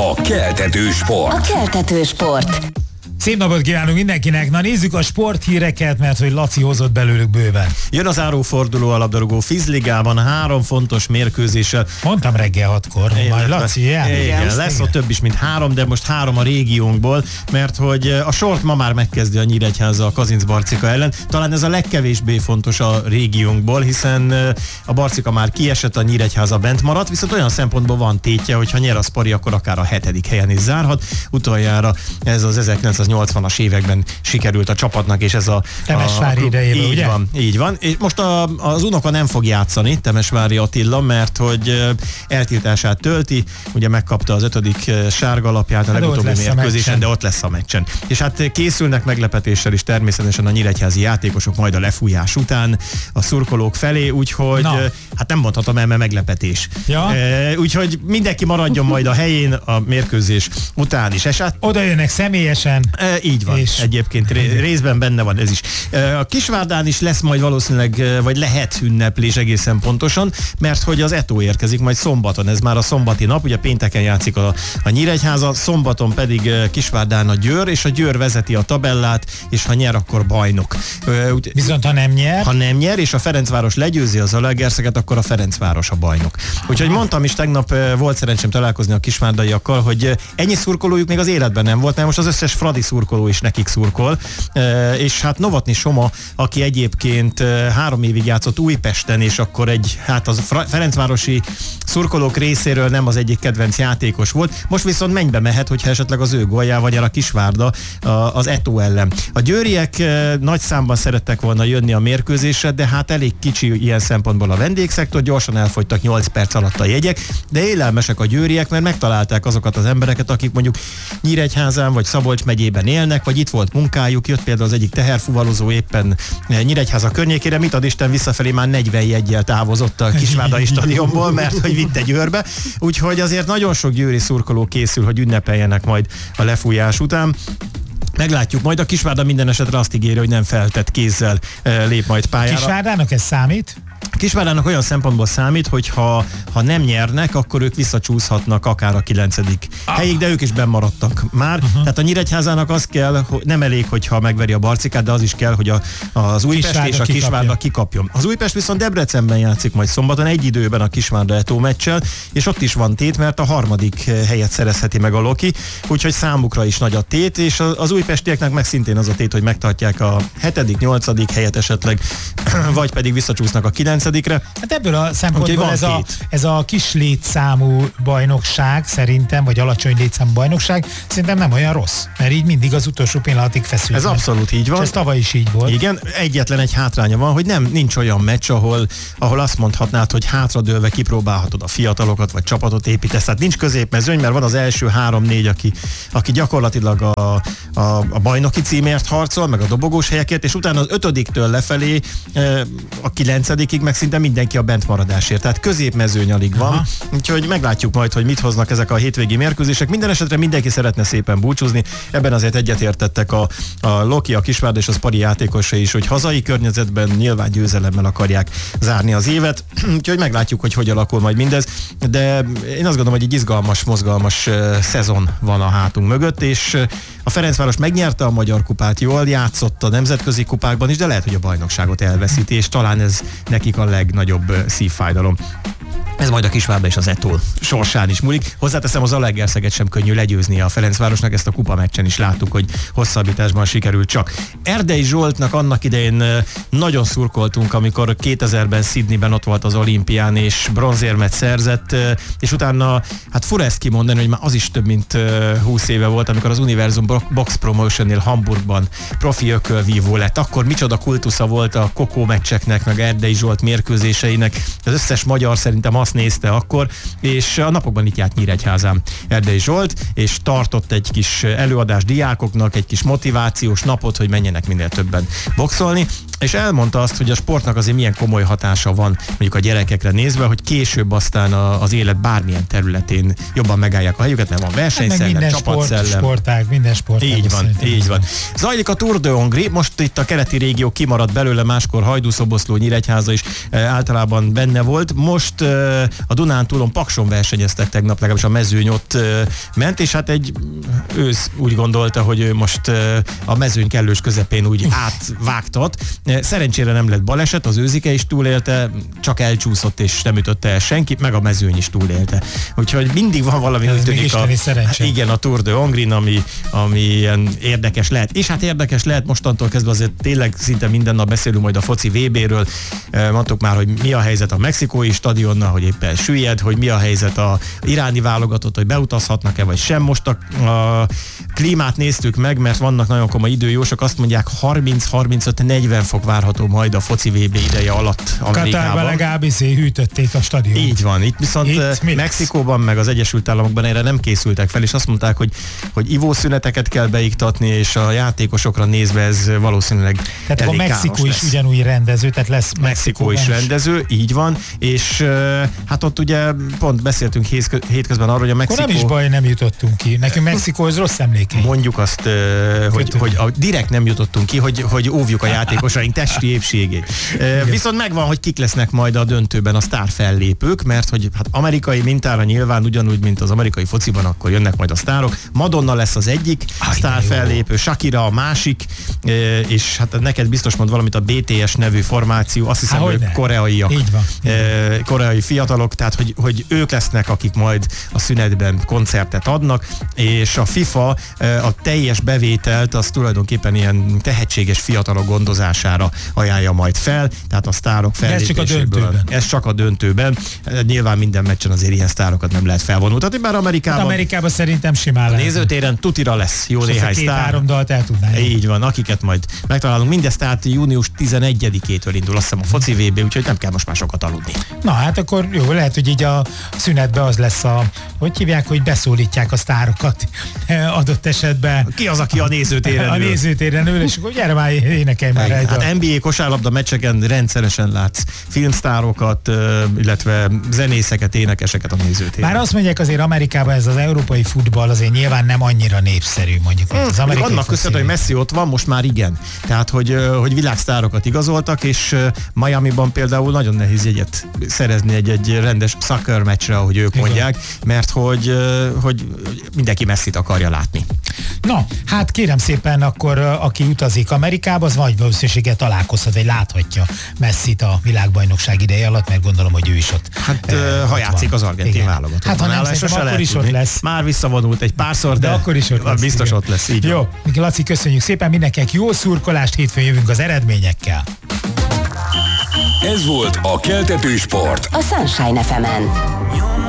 A keltető sport. A keltető sport. Szép napot kívánunk mindenkinek! Na nézzük a sporthíreket, mert hogy Laci hozott belőlük bőven. Jön az záróforduló a labdarúgó Fizligában 3 fontos mérkőzéssel. Mondtam reggel 6-kor, majd Laci, igen, lesz ott több is, mint 3, de most 3 a régiónkból, mert hogy a sort ma már megkezdi a Nyíregyháza a Kazincbarcika ellen. Talán ez a legkevésbé fontos a régiónkból, hiszen a Barcika már kiesett, a Nyíregyháza bent maradt, viszont olyan szempontból van tétje, hogy ha nyer a Spari, akkor akár a 7. helyen is zárhat. Utoljára ez az 1980-as években sikerült a csapatnak, és ez a Temesvári idejében, ugye? Így van. És most az unoka nem fog játszani, Temesvári Attila, mert hogy eltiltását tölti, ugye megkapta az 5. sárga lapját a legutóbbi mérkőzésen, de ott lesz a meccsen. És hát készülnek meglepetéssel is természetesen a nyíregyházi játékosok majd a lefújás után a szurkolók felé, úgyhogy hát nem mondhatom el, mert meglepetés. Ja. Úgyhogy mindenki maradjon majd a helyén a mérkőzés után is. Oda jönnek személyesen. Így van, és egyébként részben benne van ez is. A Kisvárdán is lesz majd valószínűleg, vagy lehet ünneplés egészen pontosan, mert hogy az Eto érkezik majd szombaton, ez már a szombati nap, ugye pénteken játszik a Nyíregyháza, szombaton pedig Kisvárdán a Győr, és a Győr vezeti a tabellát, és ha nyer, akkor bajnok. Viszont ha nem nyer? Ha nem nyer, és a Ferencváros legyőzi az Zalaegerszeket, akkor a Ferencváros a bajnok. Úgyhogy mondtam is, tegnap volt szerencsém találkozni a kisvárdaiakkal, hogy ennyi szurkolójuk még az életben nem volt, mert most az összes Fradi szurkoló is nekik szurkol, és hát Novotny Soma, aki egyébként 3 évig játszott Újpesten, és akkor az ferencvárosi szurkolók részéről nem az egyik kedvenc játékos volt, most viszont mennybe mehet, hogyha esetleg az ő góljával nyer a Kisvárda az Eto ellen. A győriek nagy számban szerettek volna jönni a mérkőzésre, de hát elég kicsi ilyen szempontból a vendégszektor, gyorsan elfogytak 8 perc alatt a jegyek, de élelmesek a győriek, mert megtalálták azokat az embereket, akik mondjuk Nyíregyházán vagy Szabolcs megyében élnek, vagy itt volt munkájuk, jött például az egyik teherfuvalozó éppen Nyíregyháza környékére, mit ad Isten, visszafelé már 40 jeggyel távozott a Kisvárdai stadionból, mert hogy vitte Győrbe, úgyhogy azért nagyon sok győri szurkoló készül, hogy ünnepeljenek majd a lefújás után. Meglátjuk, majd a Kisvárda minden esetre azt ígéri, hogy nem feltett kézzel lép majd pályára. Kisvárdának ez számít? Kisvárdának olyan szempontból számít, hogy ha nem nyernek, akkor ők visszacsúszhatnak akár a 9. helyig, de ők is bennmaradtak már. Tehát a Nyíregyházának az kell, hogy nem elég, hogyha megveri a Barcikát, de az is kell, hogy az Újpest és a Kisvárda kikapjon. Az Újpest viszont Debrecenben játszik majd szombaton egy időben a Kisvárda Eto meccsel, és ott is van tét, mert a 3. helyet szerezheti meg a Loki, úgyhogy számukra is nagy a tét, és az újpestieknek meg szintén az a tét, hogy megtartják a 7., 8. helyet esetleg, vagy pedig visszacsúsznak a 9. Hát ebből a szempontból ez a kis létszámú bajnokság szerintem, vagy alacsony létszámú bajnokság szerintem nem olyan rossz, mert így mindig az utolsó pillanatig feszül. Ez abszolút így van. És ez tavaly is így volt. Igen, egyetlen egy hátránya van, hogy nincs olyan meccs, ahol azt mondhatnád, hogy hátradőlve kipróbálhatod a fiatalokat, vagy csapatot építesz. Tehát nincs középmezőny, mert van az első 3-4, aki gyakorlatilag a bajnoki címért harcol, meg a dobogós helyekért, és utána az 5-től lefelé a 9-ig meg szinte mindenki a bentmaradásért. Tehát középmezőny alig van. Úgyhogy meglátjuk majd, hogy mit hoznak ezek a hétvégi mérkőzések. Minden esetre mindenki szeretne szépen búcsúzni. Ebben azért egyetértettek a Loki, a Kisvárda és a Spari játékosai is, hogy hazai környezetben nyilván győzelemmel akarják zárni az évet. Úgyhogy meglátjuk, hogy alakul majd mindez. De én azt gondolom, hogy egy izgalmas, mozgalmas szezon van a hátunk mögött, és a Ferencváros megnyerte a Magyar Kupát, jól játszott a nemzetközi kupákban is, de lehet, hogy a bajnokságot elveszíti, és talán ez nekik a legnagyobb szívfájdalom. Ez majd a Kisvárda és az Eto sorsán is múlik. Hozzáteszem, az Zalaegerszeget sem könnyű legyőzni a Ferencvárosnak, ezt a kupa meccsen is láttuk, hogy hosszabbításban sikerült csak. Erdei Zsoltnak annak idején nagyon szurkoltunk, amikor 2000-ben Sydneyben ott volt az olimpián, és bronzérmet szerzett, és utána, hát fura ezt kimondani, hogy már az is több mint 20 éve volt, amikor az Universum Box Promotionnél Hamburgban profi ökölvívó lett. Akkor micsoda kultusza volt a Kokó meccseknek, meg Erdei Zsolt mérkőzéseinek. Az összes magyar szerintem azt nézte akkor, és a napokban itt járt Nyíregyházán Erdei Zsolt, és tartott egy kis előadás diákoknak, egy kis motivációs napot, hogy menjenek minél többen boxolni. és elmondta azt, hogy a sportnak azért milyen komoly hatása van mondjuk a gyerekekre nézve, hogy később aztán az élet bármilyen területén jobban megállják a helyüket, mert van versenyszellem, csapatszellem. Sportág, minden sportág. Így van. Zajlik a Tour de Hongrie, most itt a keleti régió kimaradt belőle, máskor Hajdú, Szoboszló, Nyíregyháza is általában benne volt. Most a Dunántúlon Pakson versenyeztek tegnap, legalábbis a mezőny ott ment, és hát egy ősz úgy gondolta, hogy ő most a mezőny kellős közepén úgy átvágtat. Szerencsére nem lett baleset, az őzike is túlélte, csak elcsúszott és nem ütötte el senki, meg a mezőny is túlélte. Úgyhogy mindig van valami, hogy tűnik a Tour de Hongrie, ami ilyen érdekes lehet. És hát érdekes lehet mostantól kezdve, azért tényleg szinte minden nap beszélünk majd a foci VB-ről. Mondtuk már, hogy mi a helyzet a mexikói stadionnal, hogy éppen süllyed, hogy mi a helyzet a iráni válogatott, hogy beutazhatnak-e vagy sem. Most a klímát néztük meg, mert vannak nagyon komoly időjósok, azt mondják 30-35-40 fok várható majd a foci VB ideje alatt Amerikában. Katárban legalábbis hűtötték a stadiont. Így van, itt viszont Mexikóban meg az Egyesült Államokban erre nem készültek fel, és azt mondták, hogy ivószüneteket kell beiktatni, és a játékosokra nézve ez valószínűleg tehát elég káros Mexikó is ugyanúgy rendező, tehát lesz Mexikó is rendező, így van, és hát ott ugye pont beszéltünk hétközben arról, hogy a Mexikó... Akkor nem is baj, nem jutottunk ki. Nekünk Mexikóhoz rossz emlékeink. Mondjuk azt, hogy direkt nem jutottunk ki, hogy óvjuk a játékosaink testi épségét. Viszont megvan, hogy kik lesznek majd a döntőben a sztárfellépők, mert hogy hát amerikai mintára nyilván ugyanúgy, mint az amerikai fociban, akkor jönnek majd a sztárok. Madonna lesz az egyik sztárfellépő, Shakira a másik, és hát neked biztos mond valamit a BTS nevű formáció, azt hiszem, hogy koreaiak. Így van. Koreai fiatalok, tehát hogy ők lesznek, akik majd a szünetben koncertet adnak, és a FIFA a teljes bevételt az tulajdonképpen ilyen tehetséges fiatalok gondozására ajánlja majd fel, tehát a sztárok fellépéséből. Ez csak a döntőben. Nyilván minden meccsen azért ilyen sztárokat nem lehet felvonultatni, bár Amerikában szerintem simán lehet. Nézőtéren tutira lesz jó néhány sztár. 2-3 dalt el tudnál. Így van, akiket majd megtalálunk. Mindezt tehát június 11-től indul, azt hiszem a foci VB, úgyhogy nem kell most már sokat aludni. Na hát akkor jó, lehet, hogy így a szünetben az lesz hogy hívják, hogy beszólítják a sztárokat adott esetben. Ki az, aki a nézőtéren ül? A nézőtéren ül, és akkor gyere már, énekelj már egy. Hát NBA kosárlabda meccseken rendszeresen látsz filmsztárokat, illetve zenészeket, énekeseket a nézőtéren. Már azt mondják, azért Amerikában ez az európai futball azért nyilván nem annyira népszerű, mondjuk. Az amerikai annak köszönhető, hogy Messi ott van, most már igen. Tehát, hogy világsztárokat igazoltak, és Miamiban például nagyon nehéz jegyet szerezni egy rendes soccer meccsre, ahogy ők mondják, mert hogy mindenki Messit akarja látni. Na, hát kérem szépen, akkor aki utazik Amerikába, az nagy valószínűséggel találkozhat, vagy láthatja Messit a világbajnokság ideje alatt, mert gondolom, hogy ő is ott. Hát ha játszik az argentin válogatott. Hát ha nem, akkor is ott lesz. Már visszavonult egy párszor, de akkor is ott lesz. Biztos ott lesz. Így jó, Laci, köszönjük szépen, mindenkinek jó szurkolást, hétfőn jövünk az eredményekkel. Ez volt a Keltető Sport a Sunshine FM-en.